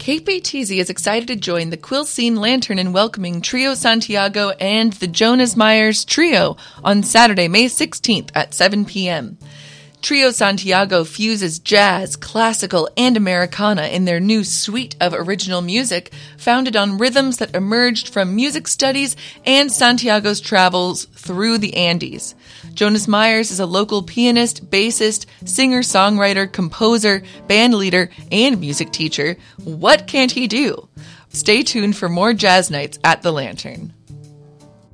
Kate Beattizi is excited to join the Quilcene Lantern in welcoming Trio Santiago and the Jonas Myers Trio on Saturday, May 16th at 7 p.m. Trio Santiago fuses jazz, classical, and Americana in their new suite of original music, founded on rhythms that emerged from music studies and Santiago's travels through the Andes. Jonas Myers is a local pianist, bassist, singer-songwriter, composer, band leader, and music teacher. What can't he do? Stay tuned for more jazz nights at the Lantern.